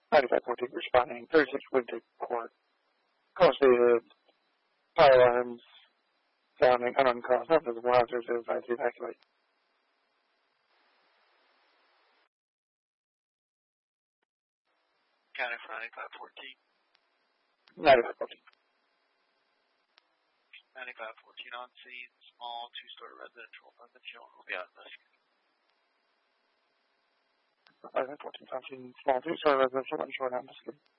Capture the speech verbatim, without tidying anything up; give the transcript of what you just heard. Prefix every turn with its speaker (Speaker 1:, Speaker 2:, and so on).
Speaker 1: ninety-five fourteen responding. thirty-six Winded Court. Call stated. Fire alarms. Sounding unknown cause. Not visible. Officers advised to evacuate.
Speaker 2: County for ninety-five fourteen.
Speaker 1: ninety-five fourteen.
Speaker 2: ninety-five fourteen on scene. Small two-story residential. Nothing shown. Will be out investigating.
Speaker 1: ninety-five fourteen. Small two-story residential. Unsure. Not investigating.